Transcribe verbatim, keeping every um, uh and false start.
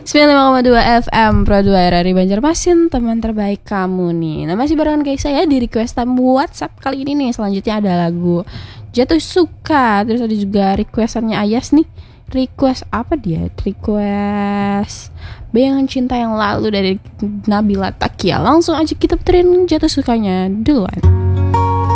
sembilan puluh lima koma dua F M Pro dua R R I Banjarmasin, teman terbaik kamu nih. Nah, masih barengan kayak saya di request time WhatsApp kali ini nih. Selanjutnya ada lagu Jatuh Suka. Terus ada juga requestannya Ayas nih. Request apa dia? Request Bayangan Cinta Yang Lalu dari Nabila Takia. Langsung aja kita puterin Jatuh Sukanya duluan.